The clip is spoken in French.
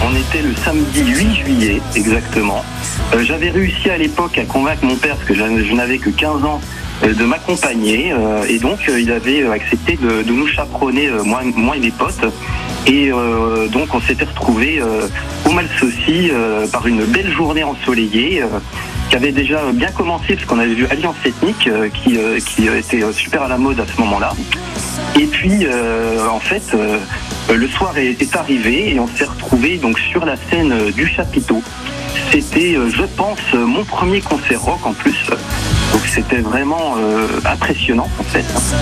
On était le samedi 8 juillet, exactement. J'avais réussi à l'époque à convaincre mon père, parce que je n'avais que 15 ans, de m'accompagner. Et donc, il avait accepté de nous chaperonner, moi et mes potes. Et donc, on s'était retrouvés au Malsaucy par une belle journée ensoleillée. Qui avait déjà bien commencé, parce qu'on avait vu Alliance Ethnique qui était super à la mode à ce moment-là. Et puis, en fait, le soir est arrivé et on s'est retrouvés donc sur la scène du chapiteau. C'était, je pense, mon premier concert rock en plus. Donc c'était vraiment impressionnant en fait.